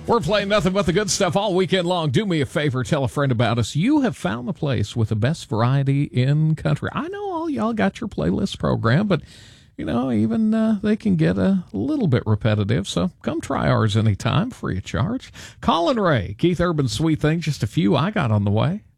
We're playing nothing but the good stuff all weekend long. Do me a favor, tell a friend about us. You have found the place with the best variety in country. I know all y'all got your playlist program, but even they can get a little bit repetitive, so come try ours anytime, free of charge. Colin Ray, Keith Urban's Sweet Thing, just a few I got on the way.